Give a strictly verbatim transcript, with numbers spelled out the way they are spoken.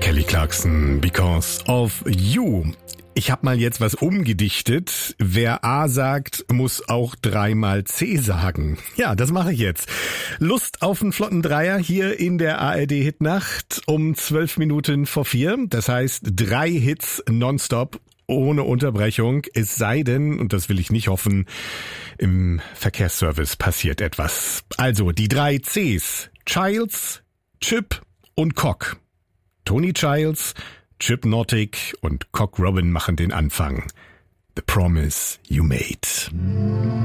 Kelly Clarkson, Because of You. Ich habe mal jetzt was umgedichtet. Wer A sagt, muss auch dreimal C sagen. Ja, das mache ich jetzt. Lust auf einen flotten Dreier hier in der A R D-Hitnacht um zwölf Minuten vor vier. Das heißt, drei Hits nonstop, ohne Unterbrechung. Es sei denn, und das will ich nicht hoffen, im Verkehrsservice passiert etwas. Also die drei Cs. Childs, Chip und Cock. Tony Childs, Chip Nottick und Cock Robin machen den Anfang. The Promise You Made.